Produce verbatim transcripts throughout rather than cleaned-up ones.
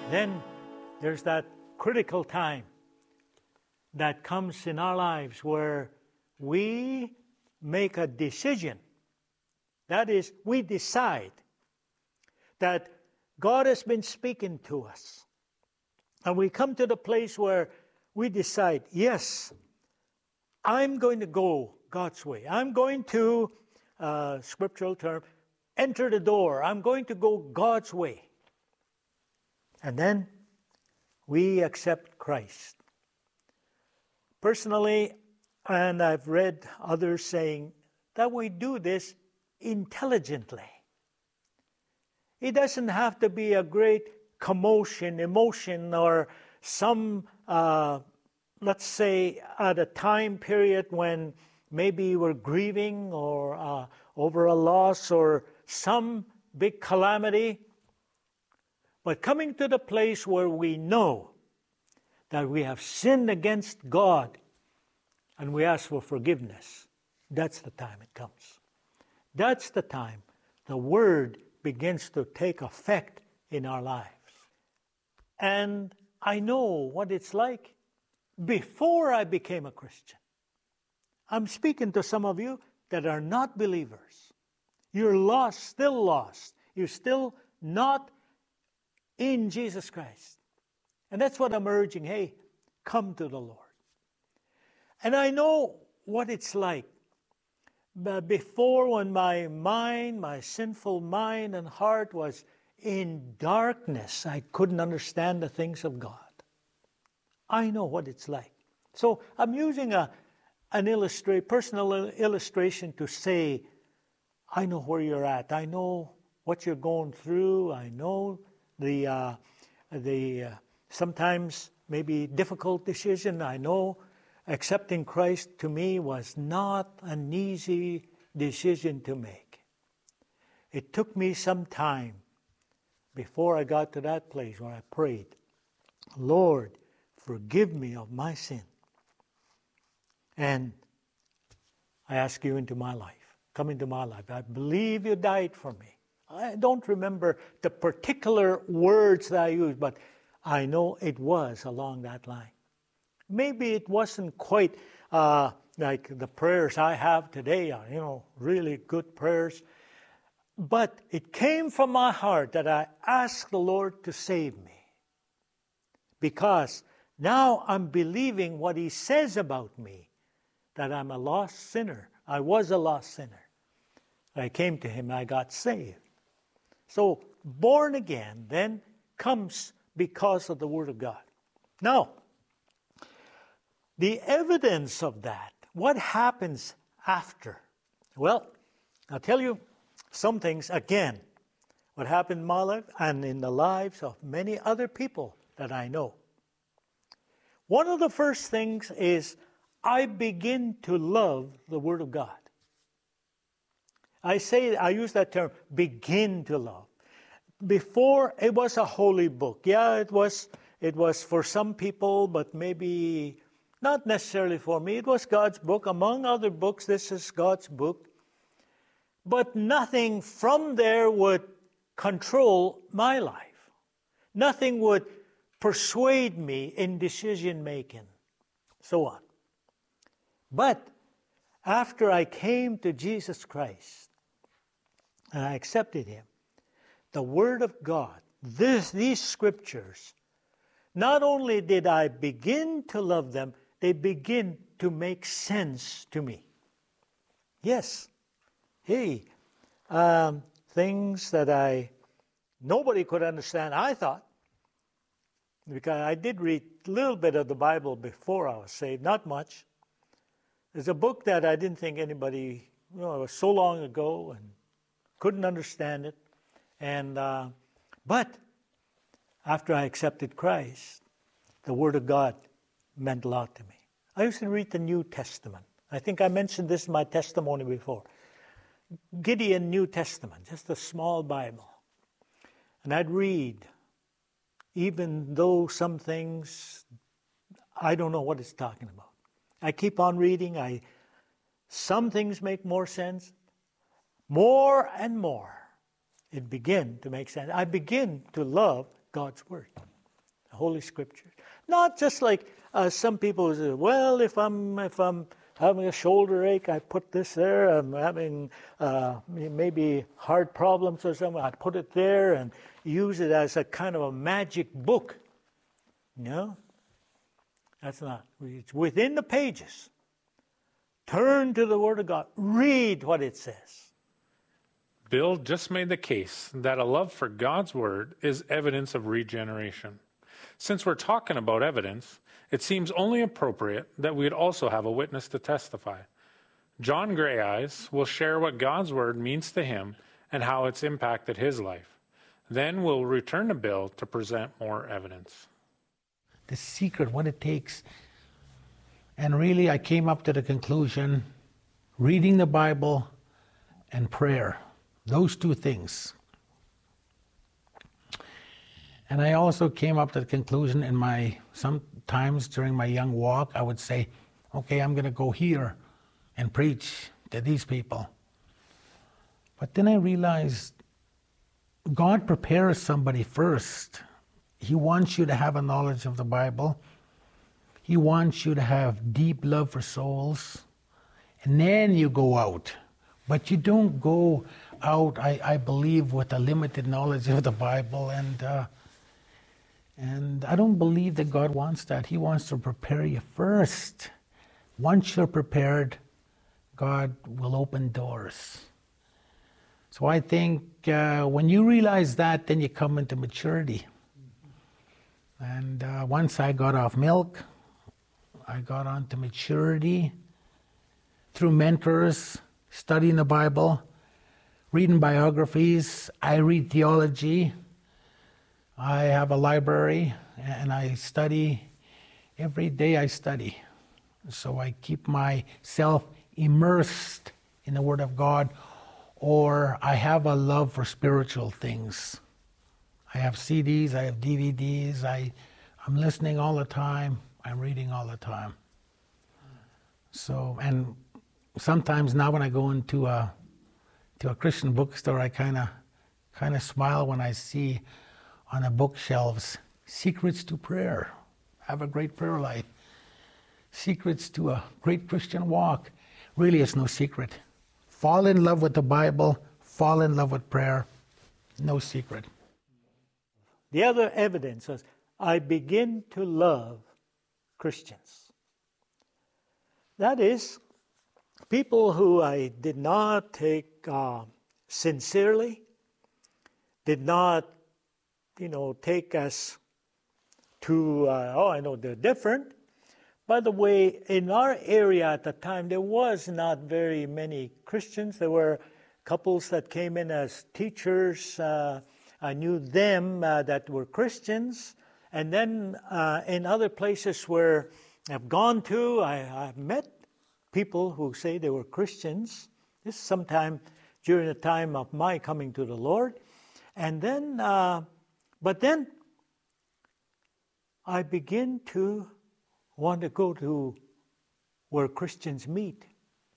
Then there's that critical time that comes in our lives where we make a decision. That is, we decide that God has been speaking to us. And we come to the place where we decide, yes, I'm going to go God's way. I'm going to, uh, scriptural term, enter the door. I'm going to go God's way. And then we accept Christ. Personally, and I've read others saying that we do this intelligently. It doesn't have to be a great commotion, emotion, or some, uh, let's say, at a time period when maybe we're grieving or uh, over a loss or some big calamity. But coming to the place where we know that we have sinned against God and we ask for forgiveness, that's the time it comes. That's the time the Word begins to take effect in our lives. And I know what it's like before I became a Christian. I'm speaking to some of you that are not believers. You're lost, still lost. You're still not in Jesus Christ. And that's what I'm urging. Hey, come to the Lord. And I know what it's like. But before, when my mind, my sinful mind and heart was in darkness, I couldn't understand the things of God. I know what it's like. So I'm using a an illustrate, personal illustration to say, I know where you're at. I know what you're going through. I know the uh, the uh, sometimes maybe difficult decision. I know accepting Christ to me was not an easy decision to make. It took me some time before I got to that place where I prayed, Lord, forgive me of my sin. And I ask you into my life. Come into my life. I believe you died for me. I don't remember the particular words that I used, but I know it was along that line. Maybe it wasn't quite uh, like the prayers I have today are, you know, really good prayers. But it came from my heart that I asked the Lord to save me. Because now I'm believing what He says about me, that I'm a lost sinner. I was a lost sinner. I came to Him, I got saved. So, born again then comes because of the Word of God. Now, the evidence of that, what happens after? Well, I'll tell you some things again, what happened in my life and in the lives of many other people that I know. One of the first things is I begin to love the Word of God. I say, I use that term, begin to love. Before, it was a holy book. Yeah, it was, it was for some people, but maybe not necessarily for me. It was God's book. Among other books, this is God's book. But nothing from there would control my life. Nothing would persuade me in decision making, so on. But after I came to Jesus Christ and I accepted Him, the Word of God, this, these scriptures, not only did I begin to love them, they begin to make sense to me. Yes. Hey, um, things that I, nobody could understand, I thought, because I did read a little bit of the Bible before I was saved, not much. There's a book that I didn't think anybody, you know, it was so long ago and couldn't understand it. And uh, but after I accepted Christ, the Word of God meant a lot to me. I used to read the New Testament. I think I mentioned this in my testimony before. Gideon New Testament, just a small Bible. And I'd read, even though some things, I don't know what it's talking about. I keep on reading. I some things make more sense. More and more, it begin to make sense. I begin to love God's Word. the Holy Scriptures. Not just like uh, some people say, well, if I'm if I'm having a shoulder ache, I put this there. I'm having uh, maybe heart problems or something, I put it there and use it as a kind of a magic book. No, that's not. It's within the pages. Turn to the Word of God. Read what it says. Bill just made the case that a love for God's Word is evidence of regeneration. Since we're talking about evidence, it seems only appropriate that we'd also have a witness to testify. John Greyeyes will share what God's Word means to him and how it's impacted his life. Then we'll return to Bill to present more evidence. The secret, what it takes. And really, I came up to the conclusion, reading the Bible and prayer. Those two things. And I also came up to the conclusion in my, sometimes during my young walk, I would say, okay, I'm going to go here and preach to these people. But then I realized God prepares somebody first. He wants you to have a knowledge of the Bible. He wants you to have deep love for souls. And then you go out. But you don't go out, I, I believe, with a limited knowledge of the Bible. And uh, and I don't believe that God wants that. He wants to prepare you first. Once you're prepared, God will open doors. So I think uh, when you realize that, then you come into maturity. And uh, once I got off milk, I got on to maturity through mentors, studying the Bible, reading biographies. I read theology. I have a library and I study. Every day I study. So I keep myself immersed in the Word of God, or I have a love for spiritual things. I have C Ds, I have D V Ds, I, I'm listening all the time, I'm reading all the time. So, and sometimes now when I go into a to a Christian bookstore, I kind of kind of smile when I see on the bookshelves, Secrets to Prayer. Have a great prayer life. Secrets to a great Christian walk. Really, it's no secret. Fall in love with the Bible, fall in love with prayer. No secret. The other evidence is I begin to love Christians. That is, people who I did not take uh, sincerely, did not, you know, take us to, uh, oh, I know they're different. By the way, in our area at the time, there was not very many Christians. There were couples that came in as teachers. Uh, I knew them uh, that were Christians. And then uh, in other places where I've gone to, I, I've met people who say they were Christians. This is sometime during the time of my coming to the Lord. And then, uh, but then I begin to want to go to where Christians meet.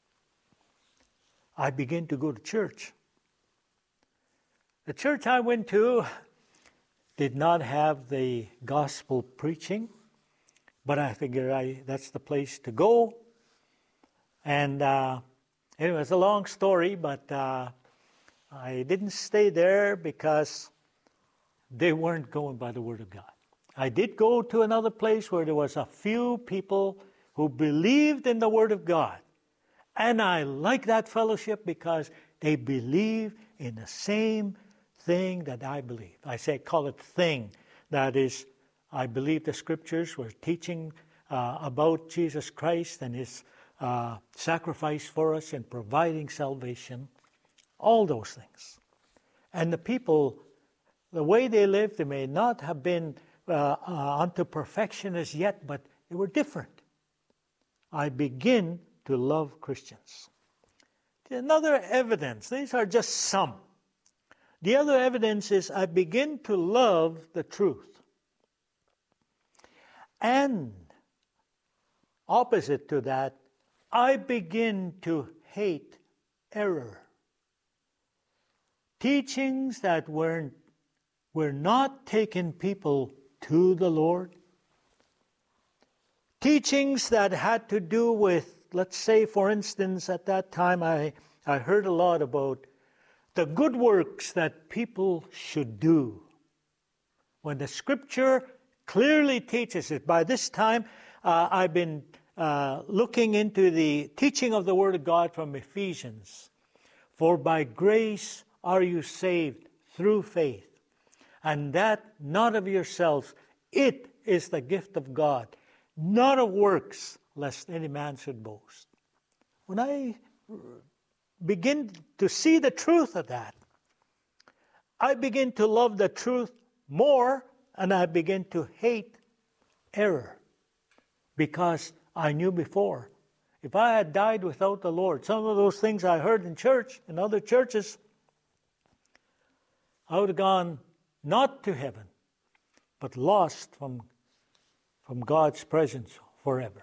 I begin to go to church. The church I went to did not have the gospel preaching, but I figured I, that's the place to go. And uh, anyway, it's a long story, but uh, I didn't stay there because they weren't going by the Word of God. I did go to another place where there was a few people who believed in the Word of God. And I like that fellowship because they believe in the same thing that I believe. I say, call it thing. That is, I believe the Scriptures were teaching uh, about Jesus Christ and His uh, sacrifice for us and providing salvation. All those things. And the people, the way they lived, they may not have been Uh, uh, unto perfection as yet, but they were different. I begin to love Christians. Another evidence, these are just some. The other evidence is I begin to love the truth. And opposite to that, I begin to hate error. Teachings that weren't, were not taking people to the Lord. Teachings that had to do with, let's say, for instance, at that time I, I heard a lot about the good works that people should do. When the Scripture clearly teaches it. By this time, uh, I've been uh, looking into the teaching of the Word of God from Ephesians. For by grace are you saved through faith, and that not of yourselves. It is the gift of God, not of works, lest any man should boast. When I begin to see the truth of that, I begin to love the truth more, and I begin to hate error, because I knew before, if I had died without the Lord, some of those things I heard in church, in other churches, I would have gone not to heaven, but lost from, from God's presence forever.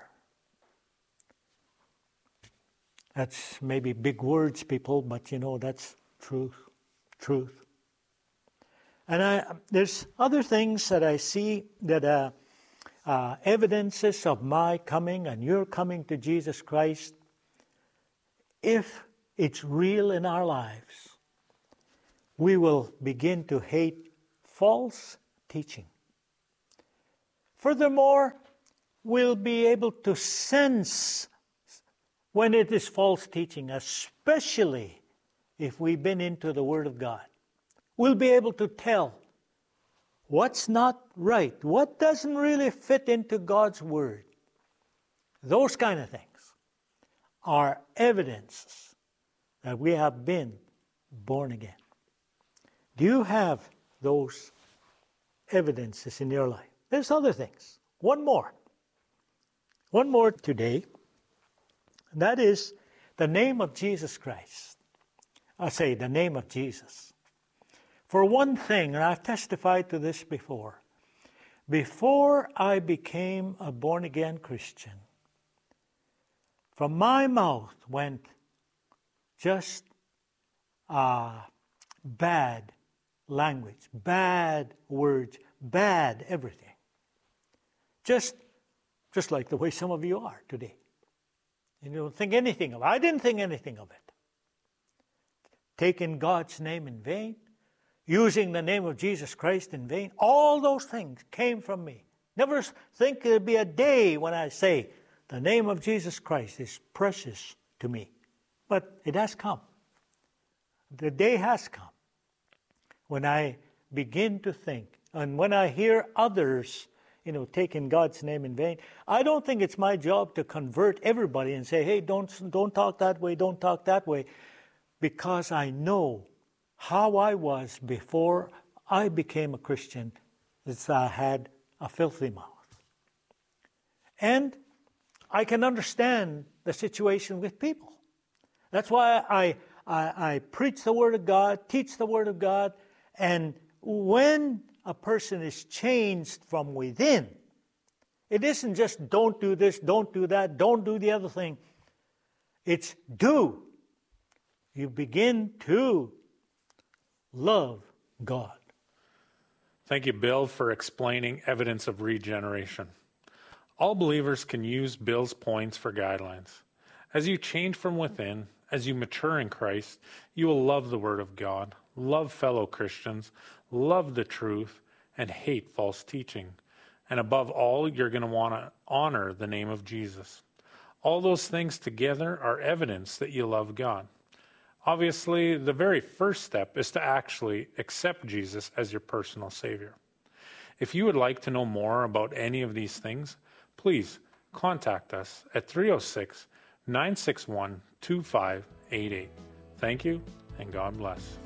That's maybe big words, people, but you know, that's truth, truth. And I, there's other things that I see that are uh, evidences of my coming and your coming to Jesus Christ. If it's real in our lives, we will begin to hate false teaching. Furthermore, we'll be able to sense when it is false teaching, especially if we've been into the Word of God. We'll be able to tell what's not right, what doesn't really fit into God's Word. Those kind of things are evidences that we have been born again. Do you have those evidences in your life? There's other things. One more. One more today. And that is the name of Jesus Christ. I say the name of Jesus. For one thing, and I've testified to this before, before I became a born-again Christian, from my mouth went just uh, bad language, bad words, bad everything. Just, just like the way some of you are today. You don't think anything of it. I didn't think anything of it. Taking God's name in vain, using the name of Jesus Christ in vain, all those things came from me. Never think there'll be a day when I say, the name of Jesus Christ is precious to me. But it has come. The day has come when I begin to think, and when I hear others, you know, taking God's name in vain, I don't think it's my job to convert everybody and say, hey, don't, don't talk that way, don't talk that way, because I know how I was before I became a Christian, that I had a filthy mouth. And I can understand the situation with people. That's why I, I, I preach the Word of God, teach the Word of God, and when a person is changed from within, it isn't just don't do this, don't do that, don't do the other thing. It's do. You begin to love God. Thank you, Bill, for explaining evidence of regeneration. All believers can use Bill's points for guidelines. As you change from within, as you mature in Christ, you will love the Word of God, love fellow Christians, love the truth, and hate false teaching. And above all, you're going to want to honor the name of Jesus. All those things together are evidence that you love God. Obviously, the very first step is to actually accept Jesus as your personal Savior. If you would like to know more about any of these things, please contact us at three oh six, nine six one, two five eight eight. Thank you, and God bless.